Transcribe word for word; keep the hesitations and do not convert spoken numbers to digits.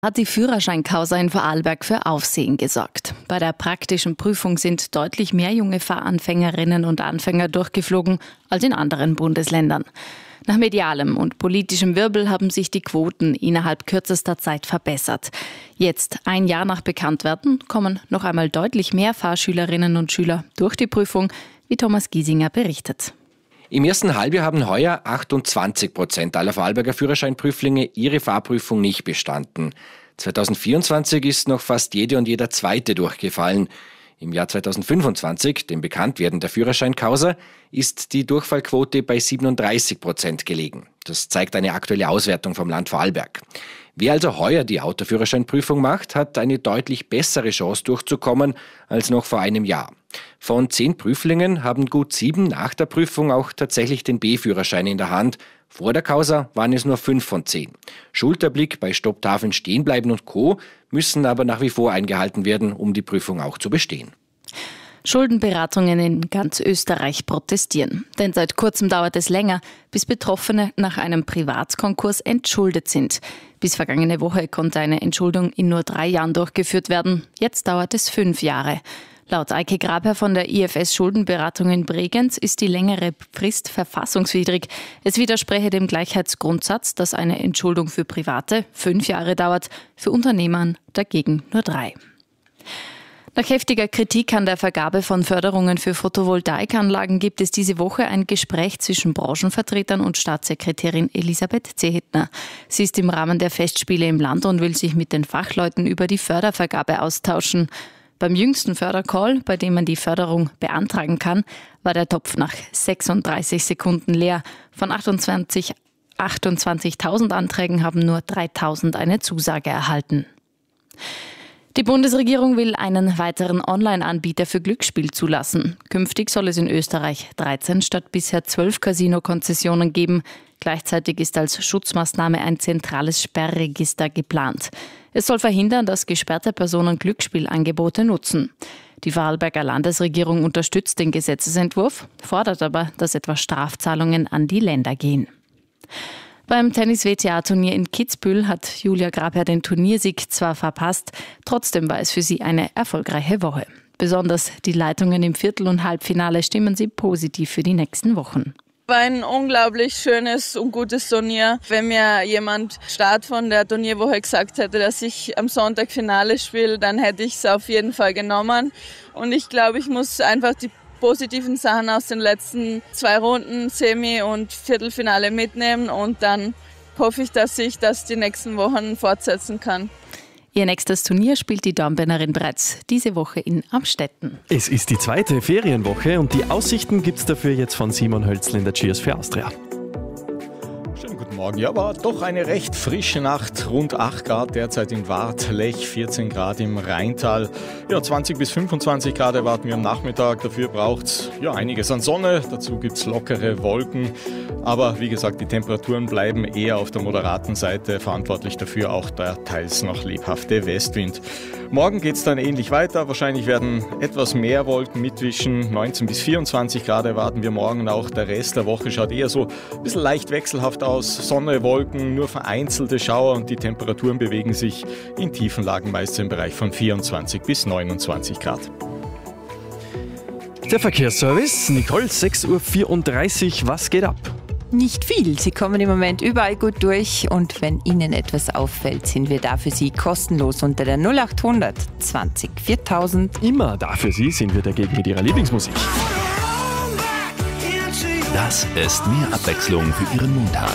Hat die Führerscheincausa in Vorarlberg für Aufsehen gesorgt. Bei der praktischen Prüfung sind deutlich mehr junge Fahranfängerinnen und Anfänger durchgeflogen als in anderen Bundesländern. Nach medialem und politischem Wirbel haben sich die Quoten innerhalb kürzester Zeit verbessert. Jetzt, ein Jahr nach Bekanntwerden, kommen noch einmal deutlich mehr Fahrschülerinnen und Schüler durch die Prüfung, wie Thomas Giesinger berichtet. Im ersten Halbjahr haben heuer achtundzwanzig Prozent aller Vorarlberger Führerscheinprüflinge ihre Fahrprüfung nicht bestanden. zweitausendvierundzwanzig ist noch fast jede und jeder Zweite durchgefallen. Im Jahr zweitausendfünfundzwanzig, dem Bekanntwerden der Führerscheincausa, ist die Durchfallquote bei siebenunddreißig Prozent gelegen. Das zeigt eine aktuelle Auswertung vom Land Vorarlberg. Wer also heuer die Autoführerscheinprüfung macht, hat eine deutlich bessere Chance durchzukommen als noch vor einem Jahr. Von zehn Prüflingen haben gut sieben nach der Prüfung auch tatsächlich den B-Führerschein in der Hand. Vor der Causa waren es nur fünf von zehn. Schulterblick bei Stopptafeln stehen bleiben und Co. müssen aber nach wie vor eingehalten werden, um die Prüfung auch zu bestehen. Schuldenberatungen in ganz Österreich protestieren. Denn seit kurzem dauert es länger, bis Betroffene nach einem Privatkonkurs entschuldet sind. Bis vergangene Woche konnte eine Entschuldung in nur drei Jahren durchgeführt werden. Jetzt dauert es fünf Jahre. Laut Eike Grabherr von der I F S Schuldenberatung in Bregenz ist die längere Frist verfassungswidrig. Es widerspreche dem Gleichheitsgrundsatz, dass eine Entschuldung für Private fünf Jahre dauert, für Unternehmer dagegen nur drei. Nach heftiger Kritik an der Vergabe von Förderungen für Photovoltaikanlagen gibt es diese Woche ein Gespräch zwischen Branchenvertretern und Staatssekretärin Elisabeth Zehetner. Sie ist im Rahmen der Festspiele im Land und will sich mit den Fachleuten über die Fördervergabe austauschen. Beim jüngsten Fördercall, bei dem man die Förderung beantragen kann, war der Topf nach sechsunddreißig Sekunden leer. Von achtundzwanzig, achtundzwanzigtausend Anträgen haben nur dreitausend eine Zusage erhalten. Die Bundesregierung will einen weiteren Online-Anbieter für Glücksspiel zulassen. Künftig soll es in Österreich dreizehn statt bisher zwölf Casino-Konzessionen geben. Gleichzeitig ist als Schutzmaßnahme ein zentrales Sperrregister geplant. Es soll verhindern, dass gesperrte Personen Glücksspielangebote nutzen. Die Vorarlberger Landesregierung unterstützt den Gesetzesentwurf, fordert aber, dass etwa Strafzahlungen an die Länder gehen. Beim Tennis-W T A-Turnier in Kitzbühel hat Julia Grabherr den Turniersieg zwar verpasst, trotzdem war es für sie eine erfolgreiche Woche. Besonders die Leitungen im Viertel- und Halbfinale stimmen sie positiv für die nächsten Wochen. War ein unglaublich schönes und gutes Turnier. Wenn mir jemand Start von der Turnierwoche gesagt hätte, dass ich am Sonntag Finale spiele, dann hätte ich es auf jeden Fall genommen. Und ich glaube, ich muss einfach die positiven Sachen aus den letzten zwei Runden, Semi- und Viertelfinale mitnehmen und dann hoffe ich, dass ich das die nächsten Wochen fortsetzen kann. Ihr nächstes Turnier spielt die Dornbirnerin bereits diese Woche in Amstetten. Es ist die zweite Ferienwoche und die Aussichten gibt es dafür jetzt von Simon Hölzl in der Cheers für Austria. Schönen guten Morgen. Ja, aber doch eine recht frische Nacht. Rund acht Grad derzeit in Waadt, Lech, vierzehn Grad im Rheintal. Ja, zwanzig bis fünfundzwanzig Grad erwarten wir am Nachmittag. Dafür braucht es ja, einiges an Sonne. Dazu gibt es lockere Wolken. Aber wie gesagt, die Temperaturen bleiben eher auf der moderaten Seite. Verantwortlich dafür auch der teils noch lebhafte Westwind. Morgen geht es dann ähnlich weiter. Wahrscheinlich werden etwas mehr Wolken mitwischen. neunzehn bis vierundzwanzig Grad erwarten wir morgen auch. Der Rest der Woche schaut eher so ein bisschen leicht wechselhaft aus. Sonne, Wolken, nur vereinzelte Schauer und die Temperaturen bewegen sich in tiefen Lagen meist im Bereich von vierundzwanzig bis neunundzwanzig Grad. Der Verkehrsservice, Nicole, sechs Uhr vierunddreißig, was geht ab? Nicht viel. Sie kommen im Moment überall gut durch und wenn Ihnen etwas auffällt, sind wir da für Sie kostenlos unter der null acht hundert zwanzig viertausend. Immer da für Sie sind wir dagegen mit Ihrer Lieblingsmusik. Das ist mehr Abwechslung für Ihren Montag.